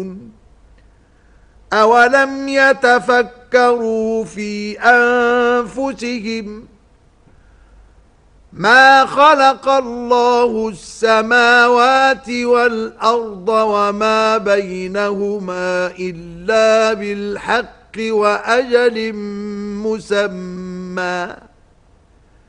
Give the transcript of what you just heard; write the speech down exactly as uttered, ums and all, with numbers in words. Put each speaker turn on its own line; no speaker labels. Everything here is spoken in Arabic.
أولم يتفكروا في أنفسهم ما خلق الله السماوات والأرض وما بينهما إلا بالحق وأجل مسمى